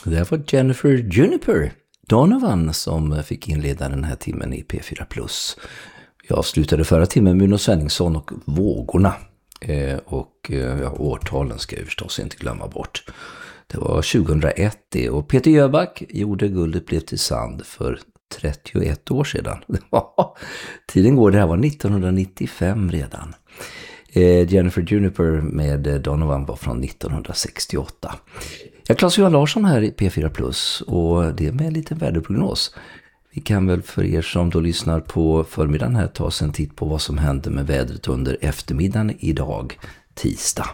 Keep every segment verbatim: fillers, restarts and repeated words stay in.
Det var Jennifer Juniper Donovan som fick inleda den här timmen i P fyra plus. Jag avslutade förra timmen med Uno Svenningsson och Vågorna. Eh, och eh, ja, årtalen ska jag förstås inte glömma bort. Det var tjugohundraett det, och Peter Jöback gjorde Guldet blev till sand för trettioett år sedan. Tiden går, det här var nittonhundranittiofem redan. Eh, Jennifer Juniper med Donovan var från nittonhundrasextioåtta. Jag Claes-Johan Larsson här i P fyra plus, och det är med en liten väderprognos. Vi kan väl för er som då lyssnar på förmiddagen här ta en titt på vad som händer med vädret under eftermiddagen idag, tisdag.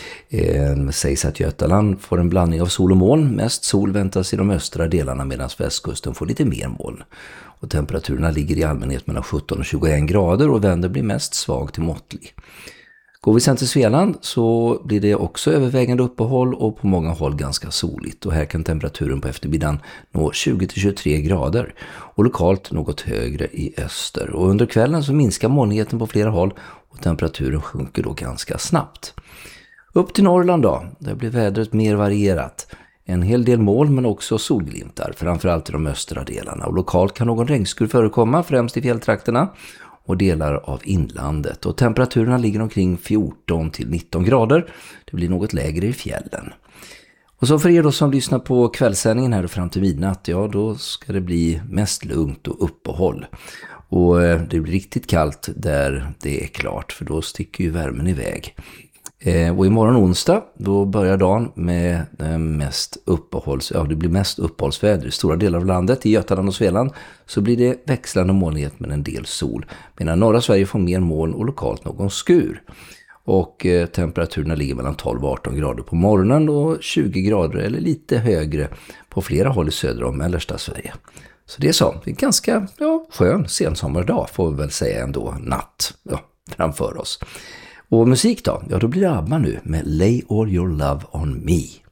Eh, sägs att Götaland får en blandning av sol och moln. Mest sol väntas i de östra delarna, medan västkusten får lite mer moln. Och temperaturerna ligger i allmänhet mellan sjutton och tjugoen grader, och vänder blir mest svag till måttlig. Går vi sen till Svealand så blir det också övervägande uppehåll och på många håll ganska soligt. Och här kan temperaturen på eftermiddagen nå tjugo till tjugotre grader och lokalt något högre i öster. Och under kvällen så minskar molnigheten på flera håll och temperaturen sjunker då ganska snabbt. Upp till Norrland då, där blir vädret mer varierat. En hel del moln men också solglimtar, framförallt i de östra delarna. Och lokalt kan någon regnskur förekomma, främst i fjälltrakterna och delar av inlandet. Och temperaturerna ligger omkring fjorton till nitton grader. Det blir något lägre i fjällen. Och så för er då som lyssnar på kvällssändningen här fram till midnatt, ja då ska det bli mest lugnt och uppehåll. Och det blir riktigt kallt där det är klart, för då sticker ju värmen iväg. Och imorgon onsdag då börjar dagen med mest uppehålls, ja det blir mest uppehållsväder i stora delar av landet. I Götaland och Svealand så blir det växlande molnighet med en del sol, medan norra Sverige får mer moln och lokalt någon skur. Och eh, temperaturerna ligger mellan tolv och arton grader på morgonen och tjugo grader eller lite högre på flera håll i södra och mellersta Sverige. Så det är så, det är ganska ja, skön sensommardag får vi väl säga ändå, natt ja, framför oss. Och musik då? Ja, då blir det ABBA nu med Lay All Your Love On Me.